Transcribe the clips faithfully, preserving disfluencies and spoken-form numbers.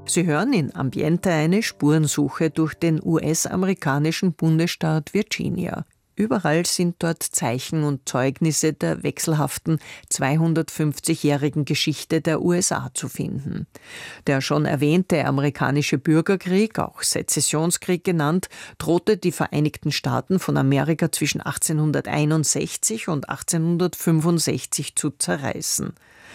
Sie hören in Ambiente eine Spurensuche durch den U S-amerikanischen Bundesstaat Virginia. Überall sind dort Zeichen und Zeugnisse der wechselhaften zweihundertfünfzigjährigen Geschichte der U S A zu finden. Der schon erwähnte amerikanische Bürgerkrieg, auch Sezessionskrieg genannt, drohte die Vereinigten Staaten von Amerika zwischen achtzehnhunderteinundsechzig und achtzehnhundertfünfundsechzig zu zerreißen.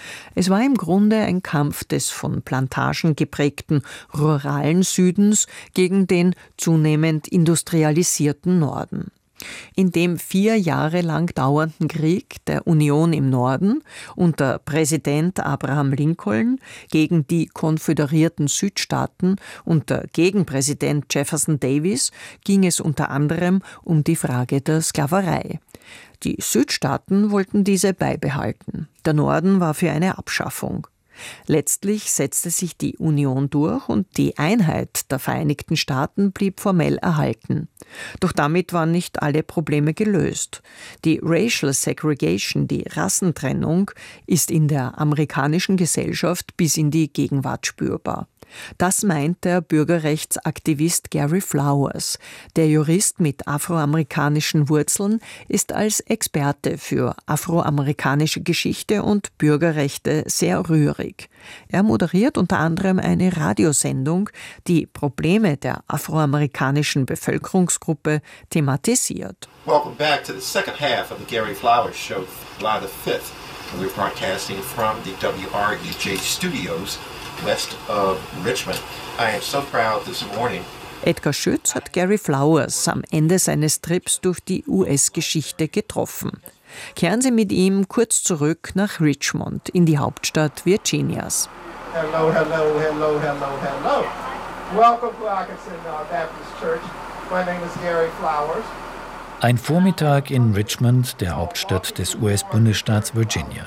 Es war im Grunde ein Kampf des von Plantagen geprägten ruralen Südens gegen den zunehmend industrialisierten Norden. In dem vier Jahre lang dauernden Krieg der Union im Norden unter Präsident Abraham Lincoln gegen die konföderierten Südstaaten unter Gegenpräsident Jefferson Davis ging es unter anderem um die Frage der Sklaverei. Die Südstaaten wollten diese beibehalten. Der Norden war für eine Abschaffung. Letztlich setzte sich die Union durch und die Einheit der Vereinigten Staaten blieb formell erhalten. Doch damit waren nicht alle Probleme gelöst. Die Racial Segregation, die Rassentrennung, ist in der amerikanischen Gesellschaft bis in die Gegenwart spürbar. Das meint der Bürgerrechtsaktivist Gary Flowers. Der Jurist mit afroamerikanischen Wurzeln ist als Experte für afroamerikanische Geschichte und Bürgerrechte sehr rührig. Er moderiert unter anderem eine Radiosendung, die Probleme der afroamerikanischen Bevölkerungsgruppe thematisiert. Welcome back to the second half of the Gary Flowers Show, July the fifth. And we're broadcasting from the W R E J studios west of Richmond. I am so proud this morning. Edgar Schütz hat Gary Flowers am Ende seines Trips durch die U S-Geschichte getroffen. Kehren Sie mit ihm kurz zurück nach Richmond, in die Hauptstadt Virginias. Hello, hello, hello, hello, hello. Welcome to Atkinson Baptist Church. My name is Gary Flowers. Ein Vormittag in Richmond, der Hauptstadt des U S-Bundesstaats Virginia.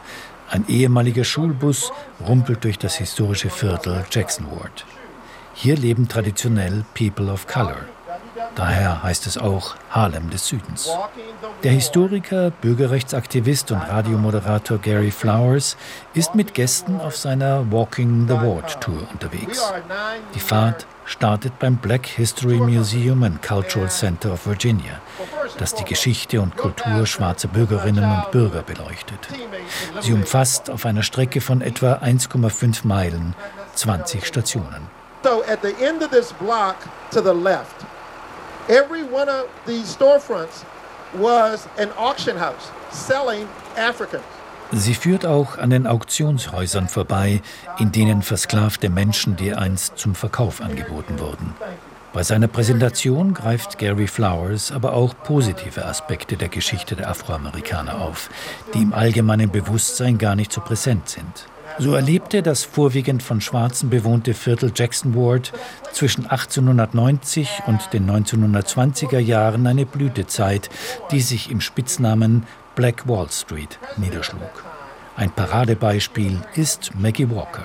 Ein ehemaliger Schulbus rumpelt durch das historische Viertel Jackson Ward. Hier leben traditionell People of Color. Daher heißt es auch Harlem des Südens. Der Historiker, Bürgerrechtsaktivist und Radiomoderator Gary Flowers ist mit Gästen auf seiner Walking the Ward Tour unterwegs. Die Fahrt startet beim Black History Museum and Cultural Center of Virginia, das die Geschichte und Kultur schwarzer Bürgerinnen und Bürger beleuchtet. Sie umfasst auf einer Strecke von etwa eins Komma fünf Meilen zwanzig Stationen. So at the end of this block to the left, every one of these storefronts was an auction house selling Africans. Sie führt auch an den Auktionshäusern vorbei, in denen versklavte Menschen dereinst zum Verkauf angeboten wurden. Bei seiner Präsentation greift Gary Flowers aber auch positive Aspekte der Geschichte der Afroamerikaner auf, die im allgemeinen Bewusstsein gar nicht so präsent sind. So erlebte das vorwiegend von Schwarzen bewohnte Viertel Jackson Ward zwischen achtzehnhundertneunzig und den neunzehnhundertzwanziger Jahren eine Blütezeit, die sich im Spitznamen Black Wall Street niederschlug. Ein Paradebeispiel ist Maggie Walker.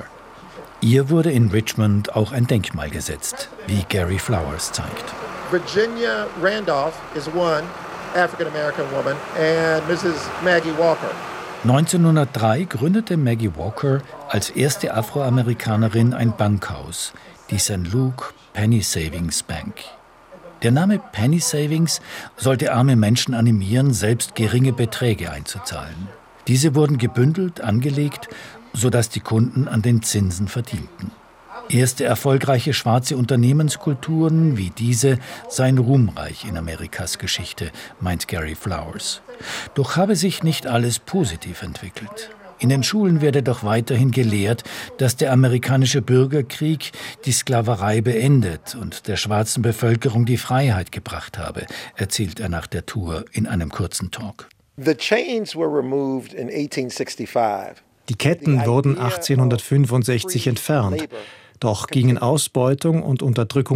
Ihr wurde in Richmond auch ein Denkmal gesetzt, wie Gary Flowers zeigt. Virginia Randolph is one African-American woman and Missus Maggie Walker. neunzehnhundertdrei gründete Maggie Walker als erste Afroamerikanerin ein Bankhaus, die Sankt Luke Penny Savings Bank. Der Name Penny Savings sollte arme Menschen animieren, selbst geringe Beträge einzuzahlen. Diese wurden gebündelt, angelegt, sodass die Kunden an den Zinsen verdienten. Erste erfolgreiche schwarze Unternehmenskulturen wie diese seien ruhmreich in Amerikas Geschichte, meint Gary Flowers. Doch habe sich nicht alles positiv entwickelt. In den Schulen werde doch weiterhin gelehrt, dass der amerikanische Bürgerkrieg die Sklaverei beendet und der schwarzen Bevölkerung die Freiheit gebracht habe, erzählt er nach der Tour in einem kurzen Talk. The chains were removed in eighteen sixty-five. Die Ketten wurden achtzehnhundertfünfundsechzig entfernt. Doch gingen Ausbeutung und Unterdrückung